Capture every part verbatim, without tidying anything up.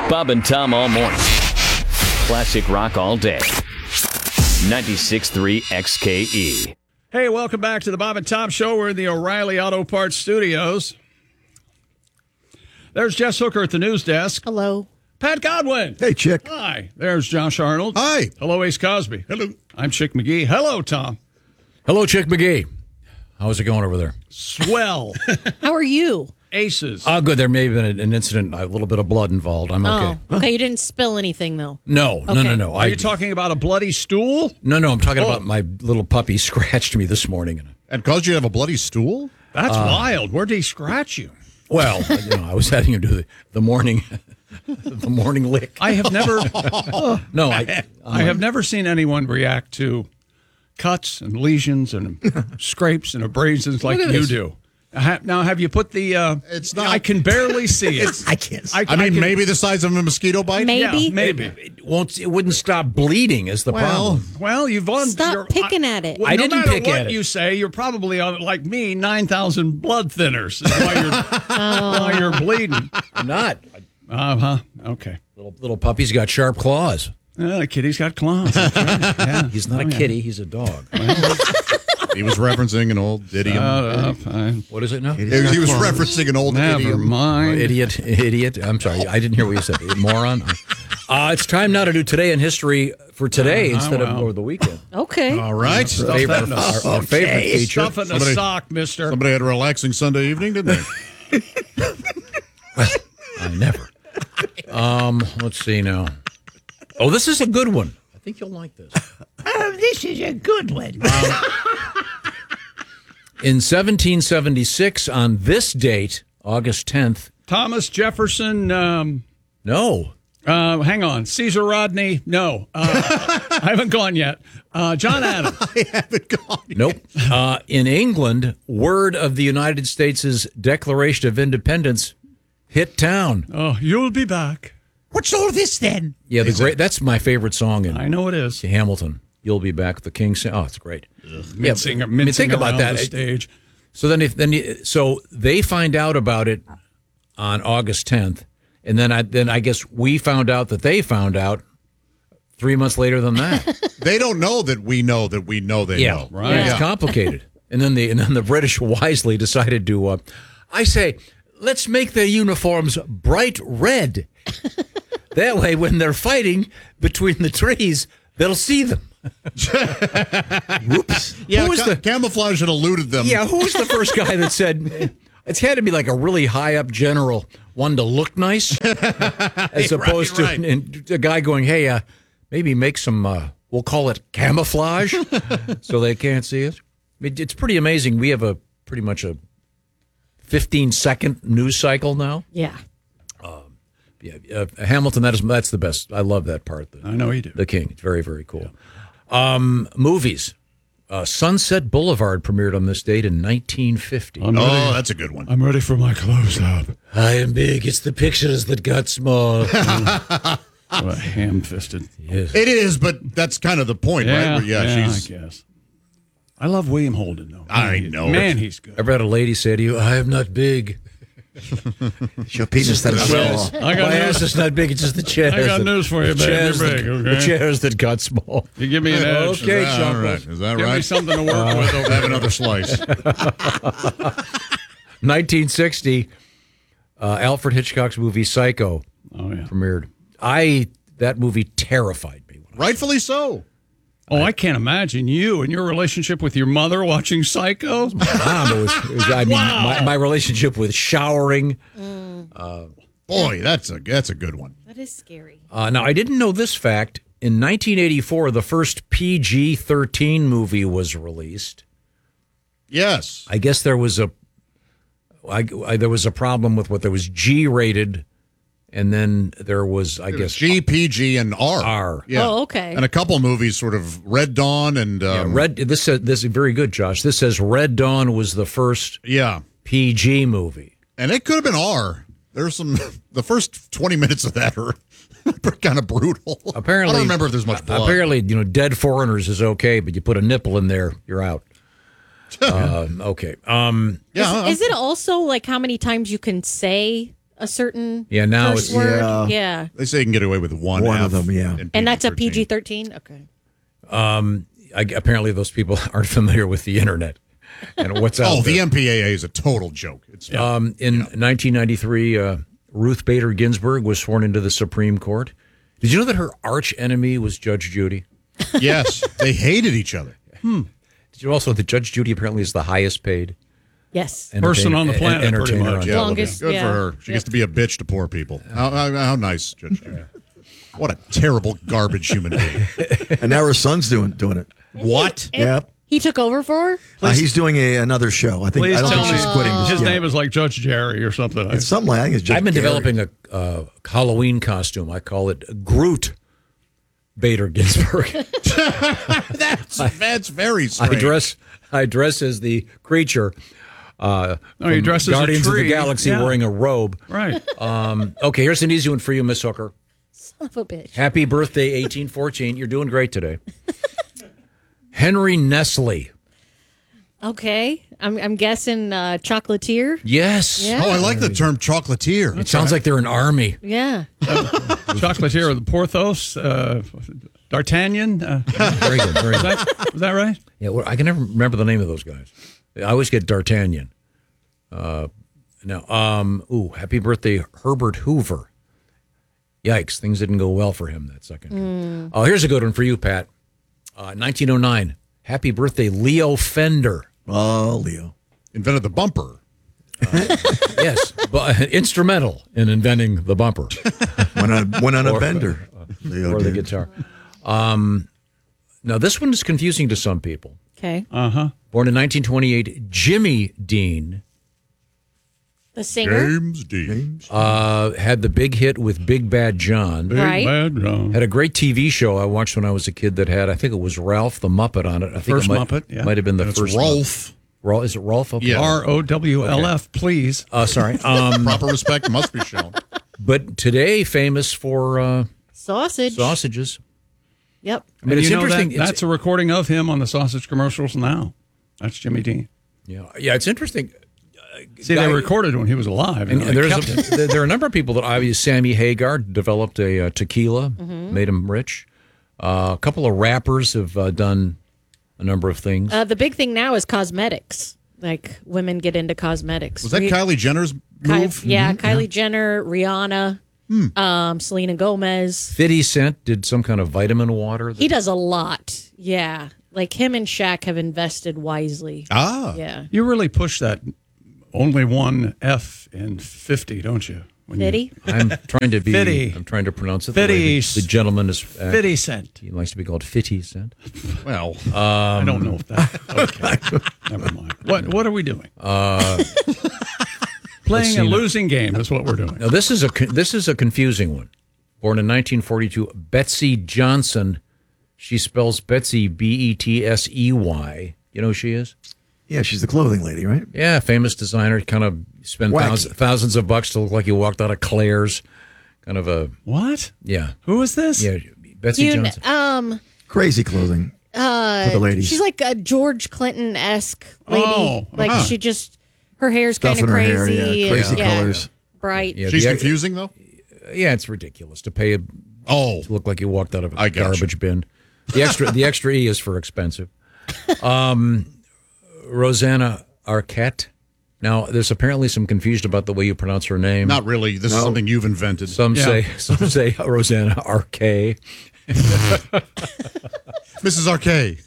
Bob and Tom all morning. Classic rock all day. ninety-six point three X K E. Hey, welcome back to the Bob and Tom Show. We're in the O'Reilly Auto Parts studios. There's Jess Hooker at the news desk. Hello. Pat Godwin. Hey, Chick. Hi. There's Josh Arnold. Hi. Hello, Ace Cosby. Hello. I'm Chick McGee. Hello, Tom. Hello, Chick McGee. How's it going over there? Swell. How are you? Aces. Oh, good. There may have been an incident, a little bit of blood involved. I'm okay. Oh, okay. You didn't spill anything, though. No, no, Okay. no, no. Are you talking about a bloody stool? No, no. I'm talking Oh. about my little puppy scratched me this morning. And caused you to have a bloody stool? That's Uh, wild. Where'd he scratch you? Well, you know, I was having him do the, the morning, the morning lick. I have never, No, I, I have never seen anyone react to cuts and lesions and scrapes and abrasions like Look at you this. do. Ha- Now, have you put the? Uh, It's not- I can barely see it. I can't. I, I mean, can- maybe the size of a mosquito bite? Maybe. Yeah, maybe. It won't. It wouldn't stop bleeding. Is the Well, problem? Well, you've on. Stop you're- picking I- at it. well, I no didn't matter pick what at it. you say, you're probably on, like me, nine thousand blood thinners. That's why you're, why you're bleeding. I'm not. Uh huh. Okay. Little little puppy's got sharp claws. Uh, the kitty's got claws. That's right. Yeah. He's not Oh, a yeah. kitty. He's a dog. He was referencing an old idiom. Uh, fine. What is it now? he, was, he was referencing an old Never idiom. mind. Idiot, idiot. I'm sorry. I didn't hear what you said. Moron. Uh, it's time now to do Today in History for today Uh, instead well. of over the weekend. Okay. All right. Stuff Favorite, that in a- our, our favorite feature. Stuff in a Somebody- sock, mister. Somebody had a relaxing Sunday evening, didn't they? I never. Um, let's see now. Oh, this is a good one. I think you'll like this. Oh, this is a good one. In seventeen seventy-six, on this date, August tenth. Thomas Jefferson. Um, No. uh, hang on. Caesar Rodney. No. Uh, I haven't gone yet. Uh, John Adams. I haven't gone. Nope. Uh, in England, word of the United States' Declaration of Independence hit town. Oh, you'll be back. What's all this then? Yeah, the great. That's my favorite song in I know it is. Hamilton. You'll be back. The King. Sing- oh, it's great. Mincing, I mean, mincing think about around that. the stage. So then, if then, you- so they find out about it on August tenth, and then I then I guess we found out that they found out three months later than that. They don't know that we know that we know they know. right. Yeah, Yeah. it's complicated. And then the and then the British wisely decided to. Uh, I say, let's make their uniforms bright red. That way, when they're fighting between the trees, they'll see them. Whoops. Yeah, Who was ca- the camouflage had eluded them. Yeah, who was the first guy that said it's had to be like a really high up general, one to look nice, as opposed right. to and a guy going, "Hey, uh, maybe make some. Uh, we'll call it camouflage, so they can't see us." I mean, it's pretty amazing. We have a pretty much a fifteen second news cycle now. Yeah. Yeah, uh, Hamilton. That is that's the best. I love that part. The, I know you do. The King. It's very very cool. Um, movies. Uh, Sunset Boulevard premiered on this date in nineteen fifty. I'm Oh, ready. that's a good one. I'm ready for my close-up. I am big. It's the pictures that got small. What a ham-fisted. Yes. It is, but that's kind of the point, Yeah, right? Where, yeah, she's. I guess. I love William Holden, though. I Man, know Man, it. he's good. Ever had a lady say to you, "I am not big. Your penis that Well, I got My news. ass is not big. It's just the chairs. I got that- news for you, the babe. You're chairs that- big, okay? The chairs that got small. You give me an edge. Okay, Is that all Chuckles. right? Is that Give me right? something to work with. We'll have another slice. nineteen sixty, uh, Alfred Hitchcock's movie Psycho Oh, yeah. premiered. I that movie terrified me. Rightfully so. Oh, I can't imagine you and your relationship with your mother watching Psycho. Mom, it was, it was, I mean, my, my relationship with showering. Boy, that's a that's a good one. That is scary. Uh, now, I didn't know this fact. In nineteen eighty-four, the first P G thirteen movie was released. Yes. I guess there was a, I, I, there was a problem with what there was G rated, and then there was, I guess, G, P G, and R. R. Yeah. Oh, okay. And a couple movies, sort of Red Dawn and Yeah, um, Red. This says this is very good, Josh. This says Red Dawn was the first yeah, P G movie. and it could have been R. There's some. The first twenty minutes of that are kind of brutal. Apparently, I don't remember if there's much blood. Apparently, you know, Dead Foreigners is okay, but you put a nipple in there, you're out. uh, okay. Um, yeah, Is, is it also like how many times you can say a certain Yeah, now first it's- word. Yeah. Yeah. They say you can get away with one. One F of them, yeah. in And that's a P G P G thirteen? Okay. I, apparently, those people aren't familiar with the internet and what's out Oh, there. the M P A A is a total joke. It's Um, in nineteen ninety-three, uh, Ruth Bader Ginsburg was sworn into the Supreme Court. Did you know that her arch enemy was Judge Judy? yes, they hated each other. Did you also that Judge Judy apparently is the highest paid Yes. Person on the entertainer- planet, pretty entertainer much. on Yeah, well, Longest, good yeah. for her. She Yep. gets to be a bitch to poor people. How, how, how nice, Judge Judy. What a terrible garbage human being. And now her son's doing doing it. What? Yep. He took over for her? Uh, he's doing a, another show. I think. Please I don't tell think me she's quitting. Just his yet. name is like Judge Jerry or something. It's something like I think it's Judge I've been Gary. developing a uh, Halloween costume. I call it Groot Bader Ginsburg. That's that's very I strange. dress I dress as the creature. Uh, No, you from dress as a Guardians of the tree. Galaxy Yeah. wearing a robe. Right. Um, okay, here's an easy one for you, Miss Hooker. Son of a bitch. Happy birthday, eighteen fourteen. You're doing great today. Henry Nestle. Okay. I'm, I'm guessing uh, chocolatier. Yes. Yeah. Oh, I like the term chocolatier. It sounds like they're an army. Yeah. Chocolatier of the Porthos, uh, D'Artagnan. Uh, Very good. Very is, good. that, is that right? Yeah, well, I can never remember the name of those guys. I always get D'Artagnan. Uh, now, um, ooh, happy birthday, Herbert Hoover. Yikes, things didn't go well for him that second. Oh, here's a good one for you, Pat. Uh, nineteen oh nine. Happy birthday, Leo Fender. Oh, Leo. Invented the bumper. Yes, but instrumental in inventing the bumper Went on, went on a Or- bender. Leo or the did. guitar. Um, now, this one is confusing to some people. Okay. Uh huh. Born in nineteen twenty-eight, Jimmy Dean The singer. James Dean. uh, had the big hit with Big Bad John. Big Right. bad John. Had a great T V show I watched when I was a kid that had, I think it was Ralph the Muppet on it. I think First it might, Muppet, yeah. might have been the It's first Rolf. Rolf. Is it Rolf? Okay. Yeah. R O W L F, please. Uh, sorry. Um, Proper respect must be shown. but today famous for uh, Sausage. sausages. Yep. I mean, And it's you know interesting. That, It's- that's a recording of him on the sausage commercials now. That's Jimmy Dean. yeah, yeah, it's interesting. See, Guy- they recorded when he was alive. And you know, they there's kept a, it. there there are a number of people that obviously Sammy Hagar developed a uh, tequila, Mm-hmm. made him rich. Uh, a couple of rappers have uh, done a number of things. Uh, the big thing now is cosmetics. Like women get into cosmetics. Was that Re- Kylie Jenner's Ky- move? yeah, Kylie Jenner, Rihanna, Hmm. um, Selena Gomez. fifty Cent did some kind of vitamin water. That, He does a lot. Yeah. Like him and Shaq have invested wisely. Ah. Yeah. You really push that only one F in fifty, don't you? When you- Fitty? I'm trying to be. fifty. I'm trying to pronounce it. The, way the, fifty. the gentleman is. Uh, fifty cent. He likes to be called fifty Cent. Well, I don't know if that. Okay. Never mind. What What are we doing? Uh, Playing see a now. losing game is what we're doing. Now this is a con- this is a confusing one. Born in nineteen forty-two, Betsy Johnson. She spells Betsy B E T S E Y. You know who she is? Yeah, she's the clothing lady, right? Yeah, famous designer. Kind of spent Wacky. thousands, thousands of bucks to look like you walked out of Claire's. Kind of a What? yeah, Who is this? yeah. Betsy You, kn- Johnson. um, Crazy clothing uh, for the ladies. she's like a George Clinton esque lady. Oh, like uh-huh. she just, her hair's Stuff kind of in her crazy. hair, yeah, and- crazy yeah, colors. Bright. Yeah, she's the- confusing though. Yeah, it's ridiculous to pay a, Oh, to look like you walked out of a I gotcha. garbage bin. The extra the extra E is for expensive. Um, Rosanna Arquette. Now, there's apparently some confusion about the way you pronounce her name. not really. This is something you've invented. Some Yeah. say some say Rosanna Arquette. Missus Arquet.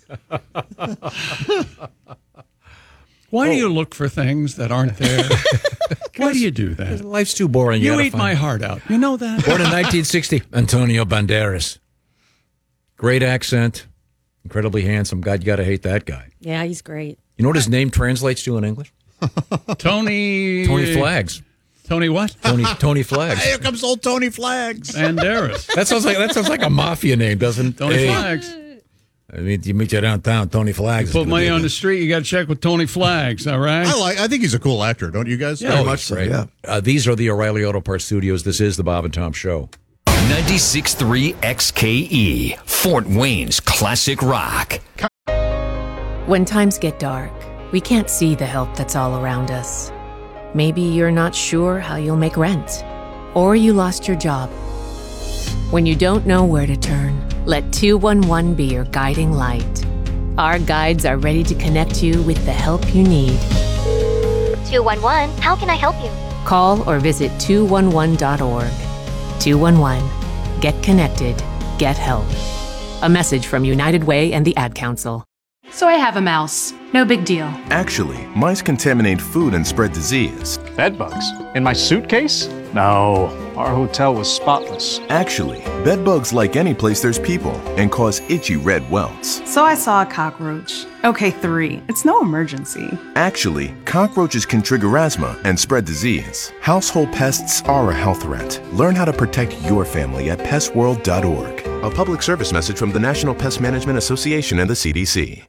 Why do you look for things that aren't there? Why do you do that? Life's too boring. You gotta eat find- my heart out. You know that? Born in nineteen sixty, Antonio Banderas. Great accent, incredibly handsome. God, you got to hate that guy. Yeah, he's great. You know what his name translates to in English? Tony. Tony Flags. Tony what? Tony Tony Flags. Here comes old Tony Flags. Banderas. That sounds like that sounds like a mafia name, doesn't it? Tony Hey, Flags. I mean, you meet you downtown, Tony Flags. is Put gonna money be on there. the street. You got to check with Tony Flags. All right. I like. I think he's a cool actor, don't you guys? Very Oh, much he's so, great. yeah. Uh, these are the O'Reilly Auto Parts Studios. This is the Bob and Tom Show. ninety-six point three X K E, Fort Wayne's classic rock. When times get dark, we can't see the help that's all around us. Maybe you're not sure how you'll make rent. or you lost your job. When you don't know where to turn, let two one one be your guiding light. Our guides are ready to connect you with the help you need. two one one, how can I help you? Call or visit two one one dot org. two one one. Get connected. Get help. A message from United Way and the Ad Council. So I have a mouse. No big deal. Actually, mice contaminate food and spread disease. Bed bugs? In my suitcase? No, our hotel was spotless. Actually, bed bugs like any place there's people and cause itchy red welts. So I saw a cockroach. Okay, three. It's no emergency. Actually, cockroaches can trigger asthma and spread disease. Household pests are a health threat. Learn how to protect your family at pest world dot org. A public service message from the National Pest Management Association and the C D C.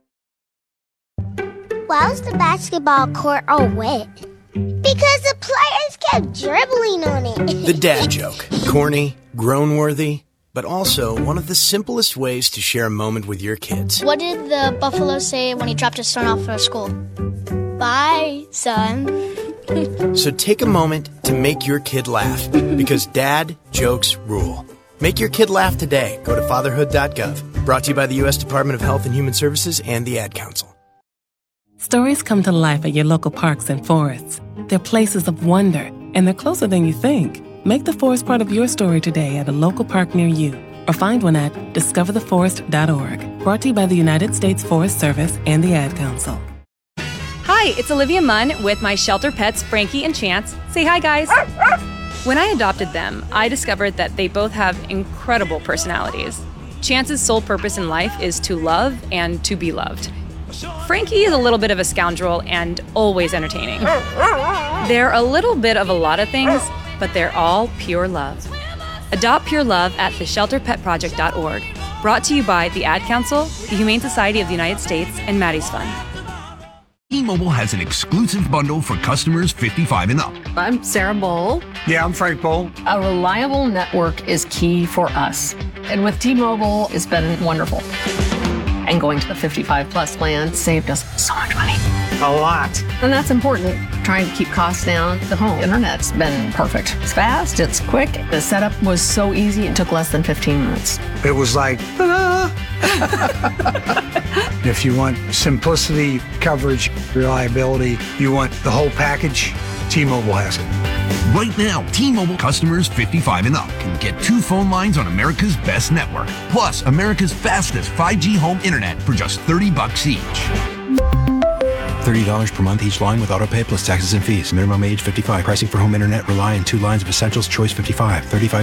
Why was the basketball court all wet? Because the players kept dribbling on it. The dad joke. Corny, groan-worthy, but also one of the simplest ways to share a moment with your kids. What did the buffalo say when he dropped his son off for school? Bye, son. So take a moment to make your kid laugh, because dad jokes rule. Make your kid laugh today. Go to fatherhood dot gov. Brought to you by the U S Department of Health and Human Services and the Ad Council. Stories come to life at your local parks and forests. They're places of wonder, and they're closer than you think. Make the forest part of your story today at a local park near you, or find one at discover the forest dot org. Brought to you by the United States Forest Service and the Ad Council. Hi, it's Olivia Munn with my shelter pets, Frankie and Chance. Say hi, guys. When I adopted them, I discovered that they both have incredible personalities. Chance's sole purpose in life is to love and to be loved. Frankie is a little bit of a scoundrel and always entertaining. They're a little bit of a lot of things, but they're all pure love. Adopt pure love at the shelter pet project dot org. Brought to you by the Ad Council, the Humane Society of the United States, and Maddie's Fund. T-Mobile has an exclusive bundle for customers fifty-five and up. I'm Sarah Bowl. Yeah, I'm Frank Bowl. A reliable network is key for us. And with T-Mobile, it's been wonderful. And going to the fifty-five plus plan saved us so much money. A lot. And that's important. Trying to keep costs down. The home internet's been perfect. It's fast, it's quick. The setup was so easy, it took less than fifteen minutes. It was like, ta-da! If you want simplicity, coverage, reliability, you want the whole package, T-Mobile has it. Right now, T-Mobile customers fifty-five and up can get two phone lines on America's best network, plus America's fastest five G home internet for just thirty bucks each. thirty dollars per month each line with autopay plus taxes and fees. Minimum age fifty-five. Pricing for home internet rely on two lines of essentials. Choice fifty-five. thirty-five